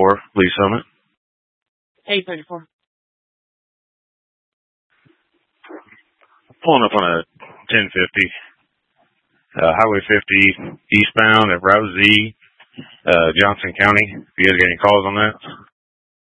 Lee Summit. 834. Pulling up on a 1050, Highway 50 eastbound at Route Z, Johnson County. If you guys got any calls on that?